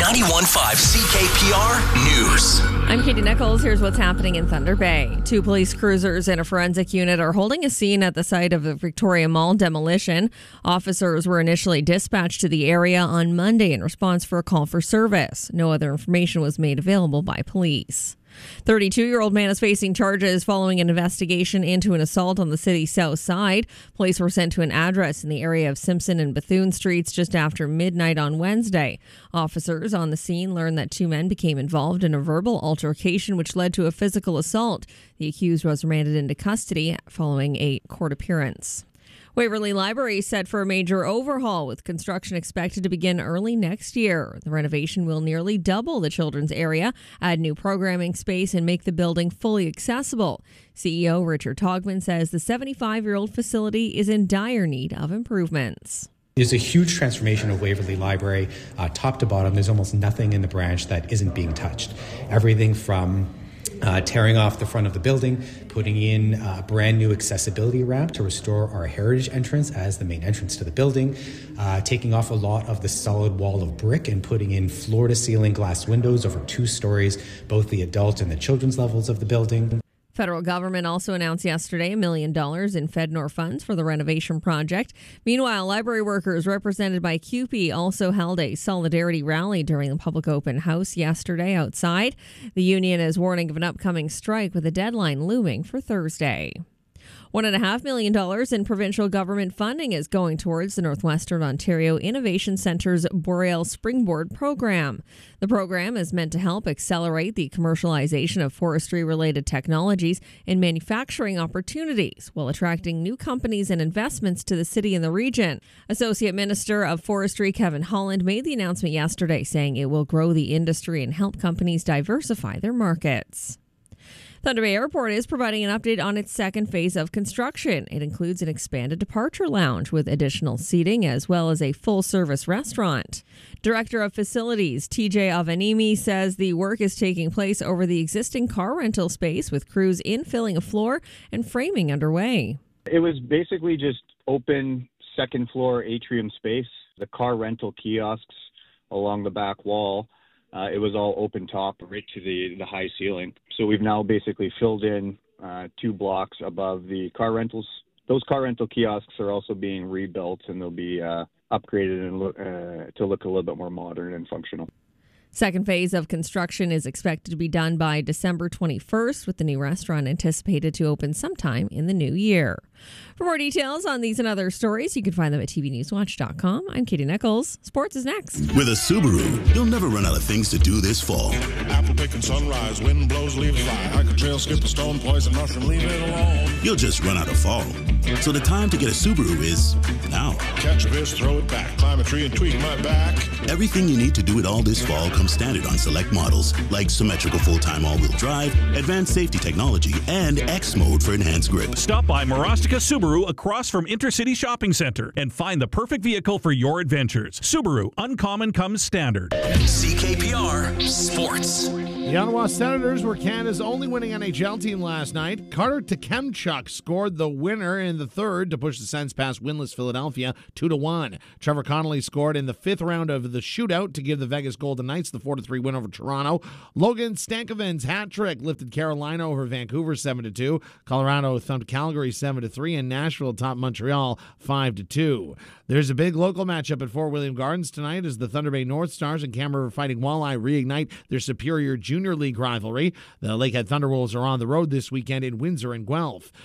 91.5 CKPR News. I'm Katie Nichols. Here's what's happening in Thunder Bay. 2 police cruisers and a forensic unit are holding a scene at the site of the Victoria Mall demolition. Officers were initially dispatched to the area on Monday in response for a call for service. No other information was made available by police. 32-year-old man is facing charges following an investigation into an assault on the city's south side. Police were sent to an address in the area of Simpson and Bethune Streets just after midnight on Wednesday. Officers on the scene learned that 2 men became involved in a verbal altercation which led to a physical assault. The accused was remanded into custody following a court appearance. Waverley Library set for a major overhaul with construction expected to begin early next year. The renovation will nearly double the children's area, add new programming space, and make the building fully accessible. CEO Richard Togman says the 75-year-old facility is in dire need of improvements. There's a huge transformation of Waverley Library, top to bottom. There's almost nothing in the branch that isn't being touched. Everything from tearing off the front of the building, putting in a brand new accessibility ramp to restore our heritage entrance as the main entrance to the building, taking off a lot of the solid wall of brick and putting in floor-to-ceiling glass windows over 2 stories, both the adult and the children's levels of the building. Federal government also announced yesterday $1 million in FedNor funds for the renovation project. Meanwhile, library workers represented by CUPE also held a solidarity rally during the public open house yesterday outside. The union is warning of an upcoming strike with a deadline looming for Thursday. $1.5 million in provincial government funding is going towards the Northwestern Ontario Innovation Centre's Boreal Springboard program. The program is meant to help accelerate the commercialization of forestry-related technologies and manufacturing opportunities while attracting new companies and investments to the city and the region. Associate Minister of Forestry Kevin Holland made the announcement yesterday, saying it will grow the industry and help companies diversify their markets. Thunder Bay Airport is providing an update on its second phase of construction. It includes an expanded departure lounge with additional seating as well as a full-service restaurant. Director of Facilities TJ Avanimi says the work is taking place over the existing car rental space with crews infilling a floor and framing underway. It was basically just open second floor atrium space, the car rental kiosks along the back wall. It was all open top right to the high ceiling. So we've now basically filled in 2 blocks above the car rentals. Those car rental kiosks are also being rebuilt and they'll be upgraded and to look a little bit more modern and functional. Second phase of construction is expected to be done by December 21st, with the new restaurant anticipated to open sometime in the new year. For more details on these and other stories, you can find them at tvnewswatch.com. I'm Katie Nichols. Sports is next. With a Subaru, you'll never run out of things to do this fall. Apple picking sunrise, wind blows, leaves fly. Hike a trail, skip a stone, poison mushroom, leave it alone. You'll just run out of fall. So the time to get a Subaru is now. Catch a fish, throw it back, climb a tree and tweak my back. Everything you need to do it all this fall comes standard on select models, like symmetrical full-time all-wheel drive, advanced safety technology, and X mode for enhanced grip. Stop by Marostica Subaru across from Intercity Shopping Center and find the perfect vehicle for your adventures. Subaru, uncommon comes standard. CKPR Sports. The Ottawa Senators were Canada's only winning NHL team last night. Carter Tkachuk scored the winner in the third to push the Sens past winless Philadelphia 2-1. Trevor Connolly scored in the 5th round of the shootout to give the Vegas Golden Knights the 4-3 win over Toronto. Logan Stankoven's hat trick lifted Carolina over Vancouver 7-2. Colorado thumped Calgary 7-3, and Nashville topped Montreal 5-2. There's a big local matchup at Fort William Gardens tonight as the Thunder Bay North Stars and Kamloops Fighting Walleye reignite their Superior Junior League rivalry. The Lakehead Thunderwolves are on the road this weekend in Windsor and Guelph.